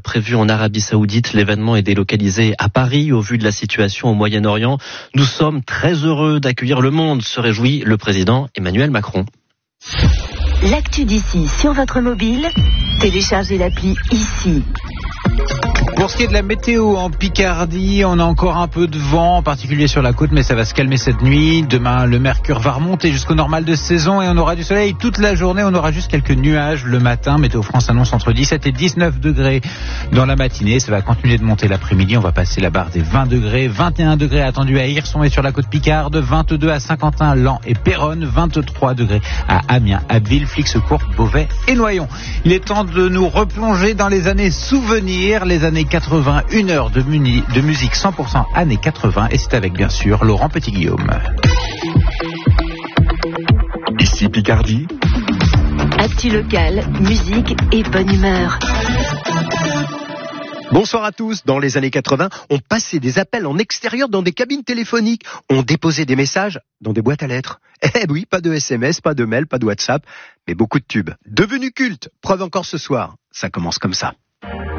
prévu en Arabie Saoudite. L'événement est délocalisé à Paris au vu de la situation au Moyen-Orient. Nous sommes très heureux d'accueillir le monde, se réjouit le président Emmanuel Macron. L'actu d'ici sur votre mobile, téléchargez l'appli ici. Pour ce qui est de la météo en Picardie, on a encore un peu de vent, en particulier sur la côte, mais ça va se calmer cette nuit. Demain, le mercure va remonter jusqu'au normal de saison et on aura du soleil toute la journée. On aura juste quelques nuages le matin. Météo France annonce entre 17 et 19 degrés dans la matinée. Ça va continuer de monter l'après-midi. On va passer la barre des 20 degrés. 21 degrés attendus à Hirson et sur la côte Picarde. 22 à Saint-Quentin, Laon et Péronne. 23 degrés à Amiens, Abbeville, Flixecourt, Beauvais et Noyon. Il est temps de nous replonger dans les années souvenirs, les années 80, une heure de musique 100% années 80, et c'est avec bien sûr Laurent Petit-Guillaume. Ici Picardie. Actu locale, musique et bonne humeur. Bonsoir à tous. Dans les années 80, on passait des appels en extérieur dans des cabines téléphoniques. On déposait des messages dans des boîtes à lettres. Eh oui, pas de SMS, pas de mail, pas de WhatsApp, mais beaucoup de tubes. Devenus cultes, preuve encore ce soir. Ça commence comme ça.